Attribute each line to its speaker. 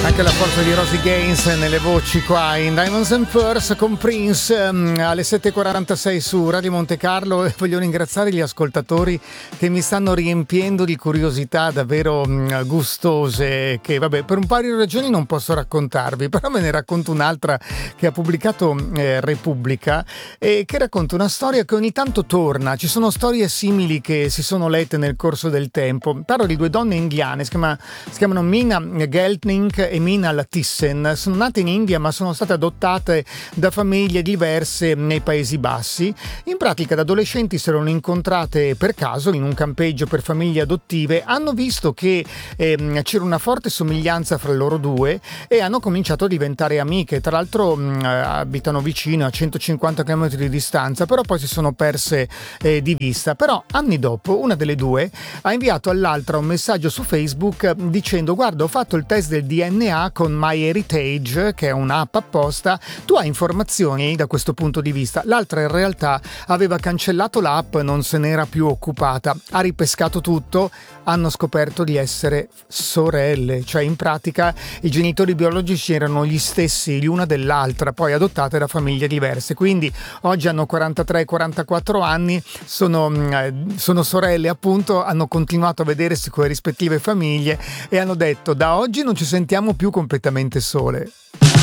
Speaker 1: Anche la forza di Rosie Gaines nelle voci qua in Diamonds and Pearls con Prince alle 7.46 su Radio Monte Carlo, e voglio ringraziare gli ascoltatori che mi stanno riempiendo di curiosità davvero gustose, che vabbè, per un paio di ragioni non posso raccontarvi, però ve ne racconto un'altra che ha pubblicato Repubblica, e che racconta una storia che ogni tanto torna. Ci sono storie simili che si sono lette nel corso del tempo. Parlo di due donne indiane, si chiamano Mina Geltning e Minal Thyssen. Sono nate in India ma sono state adottate da famiglie diverse nei Paesi Bassi. In pratica da adolescenti si erano incontrate per caso in un campeggio per famiglie adottive, hanno visto che c'era una forte somiglianza fra loro due e hanno cominciato a diventare amiche. Tra l'altro abitano vicino, a 150 km di distanza, però poi si sono perse di vista. Però anni dopo una delle due ha inviato all'altra un messaggio su Facebook dicendo: guarda, ho fatto il test del DNA con MyHeritage, che è un'app apposta, tu hai informazioni da questo punto di vista. L'altra in realtà aveva cancellato l'app, non se n'era più occupata, ha ripescato tutto, hanno scoperto di essere sorelle, cioè in pratica i genitori biologici erano gli stessi l'una dell'altra, poi adottate da famiglie diverse. Quindi oggi hanno 43-44 anni, sono sorelle appunto, hanno continuato a vedersi con le rispettive famiglie e hanno detto: da oggi non ci sentiamo più completamente sole.